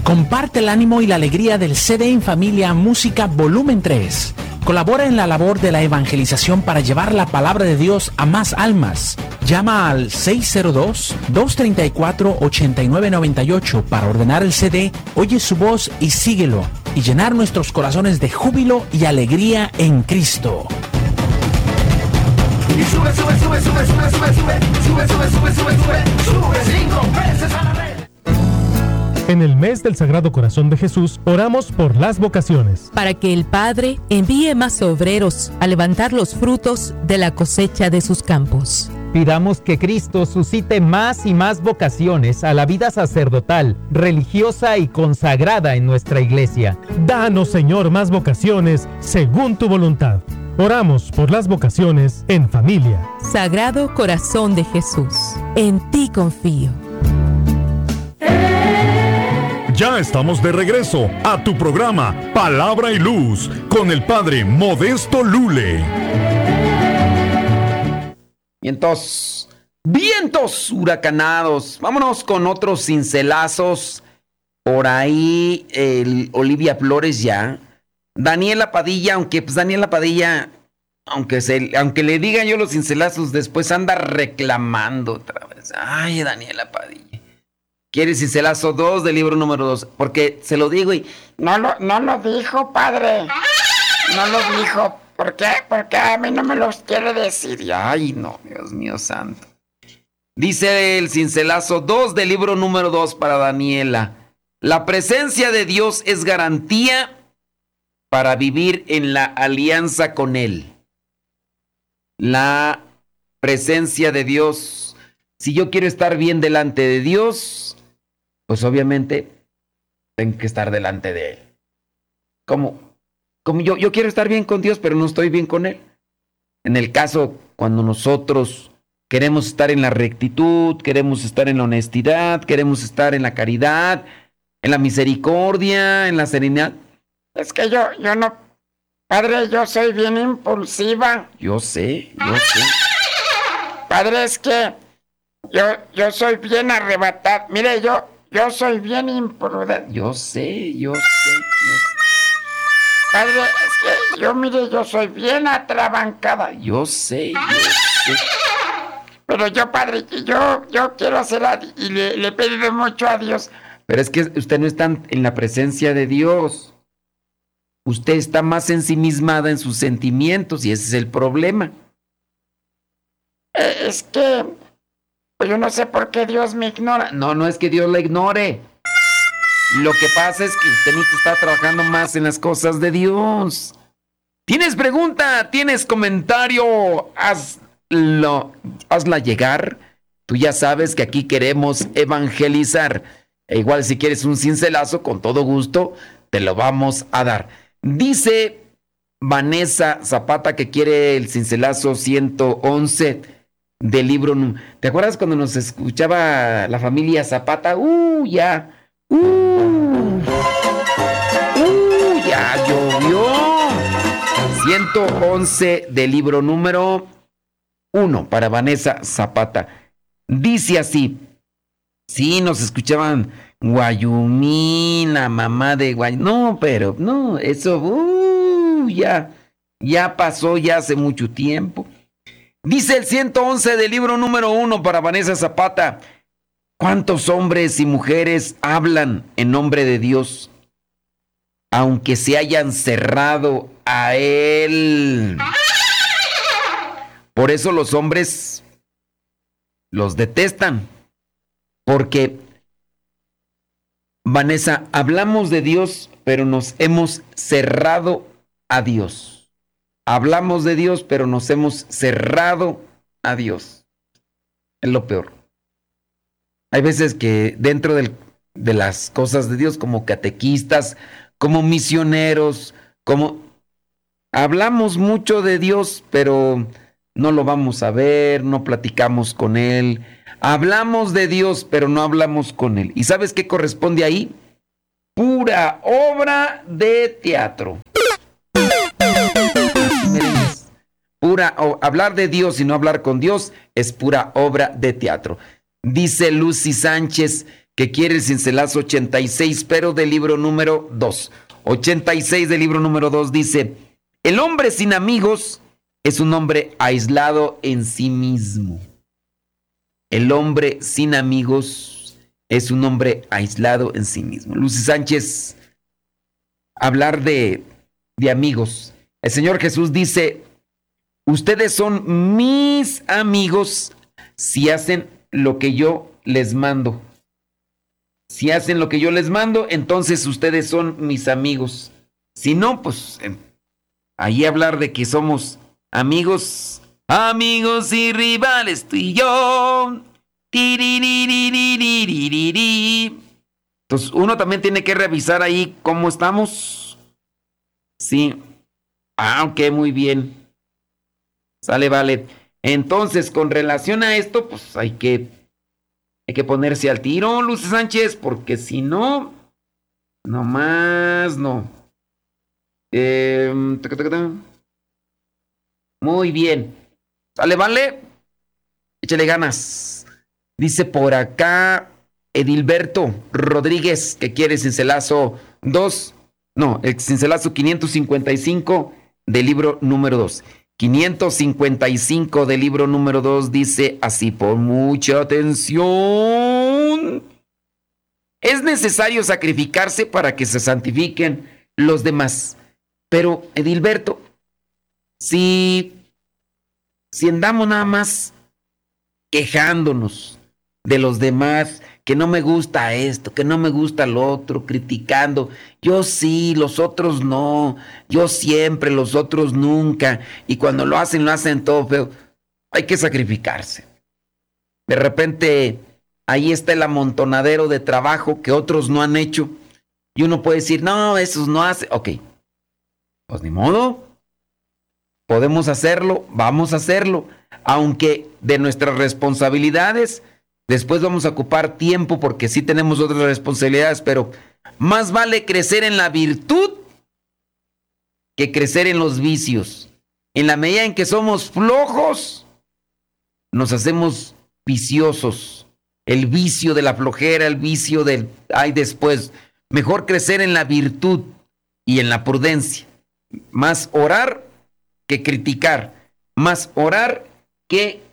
Comparte el ánimo y la alegría del CD en Familia Música Volumen 3. Colabora en la labor de la evangelización para llevar la palabra de Dios a más almas. Llama al 602-234-8998 para ordenar el CD, oye su voz y síguelo, y llenar nuestros corazones de júbilo y alegría en Cristo. Y sube, sube, sube, sube, sube, sube, sube, sube, sube, sube, sube, sube 5 veces a la red. En el mes del Sagrado Corazón de Jesús, oramos por las vocaciones. Para que el Padre envíe más obreros a levantar los frutos de la cosecha de sus campos. Pidamos que Cristo suscite más y más vocaciones a la vida sacerdotal, religiosa y consagrada en nuestra iglesia. Danos, Señor, más vocaciones según tu voluntad. Oramos por las vocaciones en familia. Sagrado Corazón de Jesús, en ti confío. Ya estamos de regreso a tu programa Palabra y Luz con el Padre Modesto Lule. Vientos huracanados. Vámonos con otros cincelazos. Por ahí Olivia Flores ya. Daniela Padilla, aunque Daniela Padilla, aunque le digan yo los cincelazos, después anda reclamando otra vez. Ay, Daniela Padilla. ¿Quieres cincelazo 2 del libro número 2? Porque se lo digo y... No lo dijo, padre. No lo dijo. ¿Por qué? Porque a mí no me los quiere decir. Ay, no, Dios mío santo. Dice el cincelazo 2 del libro número 2 para Daniela. La presencia de Dios es garantía para vivir en la alianza con Él. La presencia de Dios. Si yo quiero estar bien delante de Dios, pues obviamente tengo que estar delante de Él. Como yo quiero estar bien con Dios, pero no estoy bien con Él. En el caso, cuando nosotros queremos estar en la rectitud, queremos estar en la honestidad, queremos estar en la caridad, en la misericordia, en la serenidad. Es que yo no... Padre, yo soy bien impulsiva. Yo sé. Padre, es que yo soy bien arrebatado. Mire, yo soy bien imprudente. Yo sé. Padre, es que yo soy bien atrabancada. Yo sé. Pero yo, padre, yo quiero hacer y le he pedido mucho a Dios. Pero es que usted no está en la presencia de Dios. Usted está más ensimismada en sus sentimientos y ese es el problema. Es que pues yo no sé por qué Dios me ignora. No es que Dios la ignore. Lo que pasa es que usted no está trabajando más en las cosas de Dios. ¿Tienes pregunta? ¿Tienes comentario? Hazla llegar. Tú ya sabes que aquí queremos evangelizar. E igual si quieres un cincelazo, con todo gusto, te lo vamos a dar. Dice Vanessa Zapata que quiere el cincelazo 111 del libro. ¿Te acuerdas cuando nos escuchaba la familia Zapata? Ya llovió. 111 del libro número 1 para Vanessa Zapata. Dice así. Sí, nos escuchaban Guayumina, mamá de Guay. No, pero no, eso ya pasó ya hace mucho tiempo. Dice el 111 del libro número 1 para Vanessa Zapata. ¿Cuántos hombres y mujeres hablan en nombre de Dios, aunque se hayan cerrado a Él? Por eso los hombres los detestan. Porque, Vanessa, hablamos de Dios, pero nos hemos cerrado a Dios. Hablamos de Dios, pero nos hemos cerrado a Dios. Es lo peor. Hay veces que dentro de las cosas de Dios, como catequistas, como misioneros, hablamos mucho de Dios, pero no lo vamos a ver, no platicamos con Él. Hablamos de Dios, pero no hablamos con Él. ¿Y sabes qué corresponde ahí? Pura obra de teatro. Hablar de Dios y no hablar con Dios es pura obra de teatro. Dice Lucy Sánchez que quiere el cincelazo 86, pero del libro número 2. 86 del libro número 2 dice: el hombre sin amigos es un hombre aislado en sí mismo. El hombre sin amigos es un hombre aislado en sí mismo. Lucy Sánchez, hablar de amigos. El Señor Jesús dice: ustedes son mis amigos si hacen lo que yo les mando. Si hacen lo que yo les mando, entonces ustedes son mis amigos. Si no, pues ahí hablar de que somos amigos, amigos y rivales, tú y yo. Entonces uno también tiene que revisar ahí cómo estamos. Sí. Ok, muy bien. Sale, vale. Entonces, con relación a esto, pues hay que ponerse al tiro, Lucy Sánchez, porque si no, nomás no. Muy bien. Sale, vale. Échale ganas. Dice por acá Edilberto Rodríguez que quiere cincelazo 2. No, el cincelazo 555 del libro número 2. 555 del libro número 2 dice así, por mucha atención. Es necesario sacrificarse para que se santifiquen los demás. Pero, Edilberto, si andamos nada más quejándonos de los demás, que no me gusta esto, que no me gusta lo otro, criticando, yo sí, los otros no, yo siempre, los otros nunca, y cuando lo hacen todo feo. Hay que sacrificarse. De repente, ahí está el amontonadero de trabajo que otros no han hecho, y uno puede decir, no, esos no hacen. Ok, pues ni modo, podemos hacerlo, vamos a hacerlo, aunque de nuestras responsabilidades después vamos a ocupar tiempo porque sí tenemos otras responsabilidades, pero más vale crecer en la virtud que crecer en los vicios. En la medida en que somos flojos, nos hacemos viciosos. El vicio de la flojera, el vicio del ay después. Mejor crecer en la virtud y en la prudencia. Más orar que criticar. Más orar que